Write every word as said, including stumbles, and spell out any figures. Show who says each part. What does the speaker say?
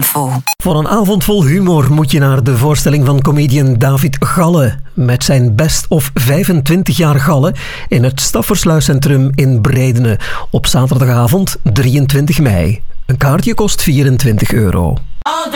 Speaker 1: info.
Speaker 2: Voor een avond vol humor moet je naar de voorstelling van comedian David Galle met zijn Best of vijfentwintig jaar Galle in het Staffersluiscentrum in Breidene op zaterdagavond drieëntwintig mei. Een kaartje kost vierentwintig euro.